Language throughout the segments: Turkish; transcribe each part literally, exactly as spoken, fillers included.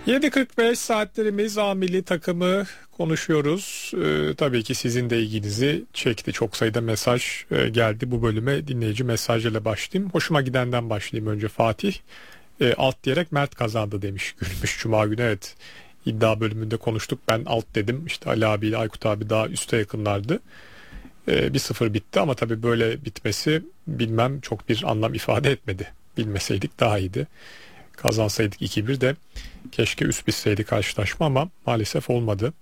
yedi kırk beş saatlerimiz A milli takımı konuşuyoruz. Ee, tabii ki sizin de ilginizi çekti. Çok sayıda mesaj e, geldi. Bu bölüme dinleyici mesajıyla başlayayım. Hoşuma gidenden başlayayım önce Fatih. E, alt diyerek Mert kazandı demiş. Gülmüş Cuma günü, evet. İddia bölümünde konuştuk. Ben alt dedim. İşte Ali abiyle Aykut abi daha üste yakınlardı. E, bir sıfır bitti ama tabii böyle bitmesi bilmem çok bir anlam ifade etmedi. Bilmeseydik daha iyiydi. Kazansaydık iki bir de keşke üst bitseydi karşılaşma ama maalesef olmadı.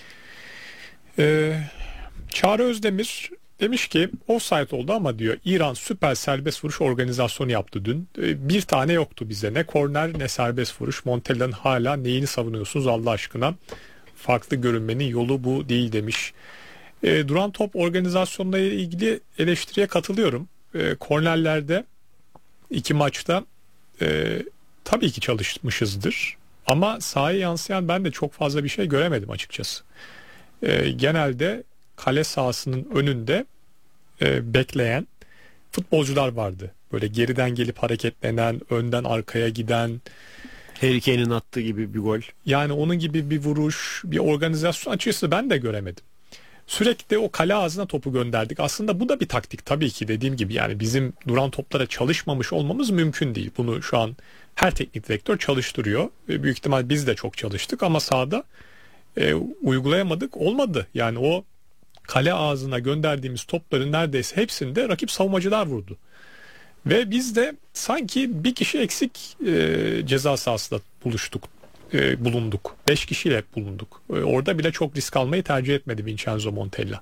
Ee, Çağrı Özdemir demiş ki offside oldu ama diyor İran süper serbest vuruş organizasyonu yaptı dün. Ee, bir tane yoktu bize, ne korner ne serbest vuruş. Montella'nın hala neyini savunuyorsunuz Allah aşkına? Farklı görünmenin yolu bu değil demiş. Ee, duran top organizasyonla ilgili eleştiriye katılıyorum. Ee, kornerlerde iki maçta e, tabii ki çalışmışızdır. Ama sahaya yansıyan ben de çok fazla bir şey göremedim açıkçası. Ee, genelde kale sahasının önünde e, bekleyen futbolcular vardı. Böyle geriden gelip hareketlenen, önden arkaya giden. Harry Kane'in attığı gibi bir gol. Yani onun gibi bir vuruş, bir organizasyon açıkçası ben de göremedim. Sürekli o kale ağzına topu gönderdik. Aslında bu da bir taktik tabii ki, dediğim gibi. Yani bizim duran toplara çalışmamış olmamız mümkün değil. Bunu şu an her teknik direktör çalıştırıyor. E, büyük ihtimal biz de çok çalıştık ama sahada e, uygulayamadık, olmadı. Yani o kale ağzına gönderdiğimiz topların neredeyse hepsinde rakip savunmacılar vurdu. Ve biz de sanki bir kişi eksik e, ceza sahasında buluştuk, e, bulunduk. Beş kişiyle bulunduk. E, orada bile çok risk almayı tercih etmedi Vincenzo Montella.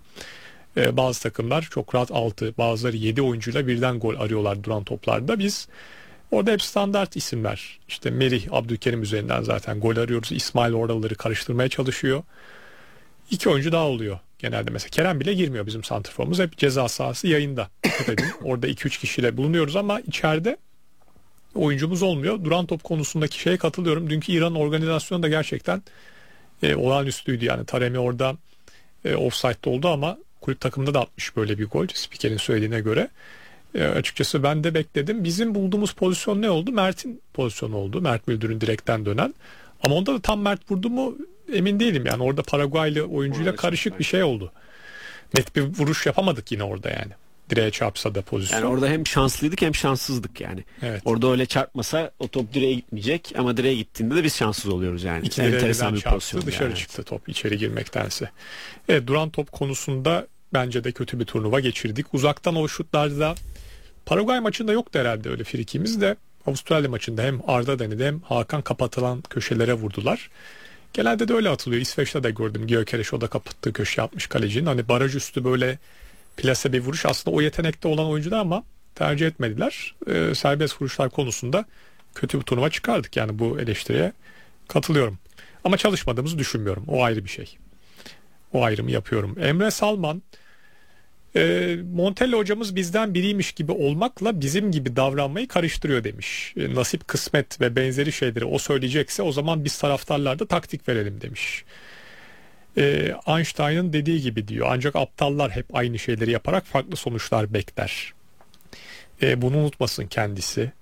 E, bazı takımlar çok rahat altı, bazıları yedi oyuncuyla birden gol arıyorlar duran toplarda. Biz orada hep standart isimler. İşte Merih, Abdülkerim üzerinden zaten gol arıyoruz. İsmail oraları karıştırmaya çalışıyor. İki oyuncu daha oluyor genelde. Mesela Kerem bile girmiyor, bizim santrforumuz. Hep ceza sahası yayında. Dikkat edin. Orada iki üç kişiyle bulunuyoruz ama içeride oyuncumuz olmuyor. Duran top konusundaki şeye katılıyorum. Dünkü İran organizasyonu da gerçekten e, olağanüstüydü. Yani Taremi orada e, offside'de oldu ama kulüp takımında da atmış böyle bir gol. Spikerin söylediğine göre. E, açıkçası ben de bekledim. Bizim bulduğumuz pozisyon ne oldu? Mert'in pozisyonu oldu. Mert Müldür'ün direkten dönen. Ama onda da tam Mert vurdu mu emin değilim. Yani orada Paraguaylı oyuncuyla karışık bir şey oldu. Net bir vuruş yapamadık yine orada yani. Direğe çarpsa da pozisyon. Yani orada hem şanslıydık hem şanssızdık yani. Evet. Orada öyle çarpmasa o top direğe gitmeyecek ama direğe gittiğinde de biz şanssız oluyoruz yani. İki enteresan bir çarptı, pozisyon. dışarı yani. çıktı top içeri girmektense. Evet, duran top konusunda bence de kötü bir turnuva geçirdik. Uzaktan o şutlarda Paraguay maçında yoktu herhalde öyle frikimiz de. Avustralya maçında hem Arda denedi hem Hakan kapatılan köşelere vurdular. Genelde de öyle atılıyor. İsveç'te de gördüm. Gyökeres o da kapattığı köşe yapmış kalecinin. Hani baraj üstü böyle plase bir vuruş. Aslında o yetenekte olan oyuncular ama tercih etmediler. Ee, serbest vuruşlar konusunda kötü bir turnuva çıkardık. Yani bu eleştiriye katılıyorum. Ama çalışmadığımızı düşünmüyorum. O ayrı bir şey. O ayrımı yapıyorum. Emre Salman, e, Montella hocamız bizden biriymiş gibi olmakla bizim gibi davranmayı karıştırıyor demiş. E, nasip, kısmet ve benzeri şeyleri o söyleyecekse o zaman biz taraftarlar da taktik verelim demiş. E, Einstein'ın dediği gibi diyor. Ancak aptallar hep aynı şeyleri yaparak farklı sonuçlar bekler. E, bunu unutmasın kendisi.